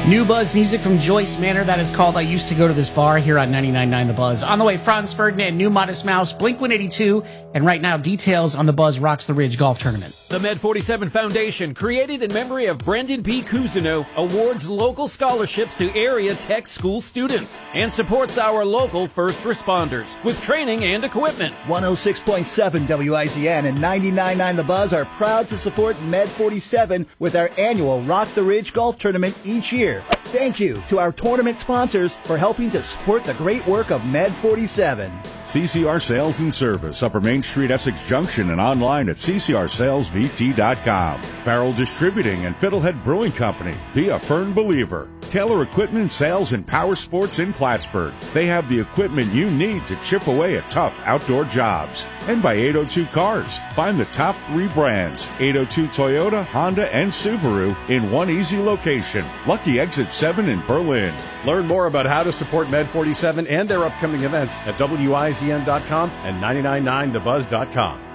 New Buzz music from Joyce Manor. That is called I Used to Go to This Bar here on 99.9 The Buzz. On the way, Franz Ferdinand, New Modest Mouse, Blink-182, and right now, details on the Buzz Rocks the Ridge golf tournament. The Med 47 Foundation, created in memory of Brendan B. Cousineau, awards local scholarships to area tech school students and supports our local first responders with training and equipment. 106.7 WIZN and 99.9 The Buzz are proud to support Med 47 with our annual Rock the Ridge golf tournament each year. Thank you to our tournament sponsors for helping to support the great work of Med 47. CCR Sales and Service, Upper Main Street, Essex Junction, and online at ccrsalesvt.com. Farrell Distributing and Fiddlehead Brewing Company. Be a firm believer. Taylor Equipment Sales and Power Sports in Plattsburgh. They have the equipment you need to chip away at tough outdoor jobs. And by 802 Cars. Find the top 3 brands, 802 Toyota, Honda, and Subaru in one easy location. Lucky Exit 7 in Berlin. Learn more about how to support Med 47 and their upcoming events at WIZN.com and 999thebuzz.com.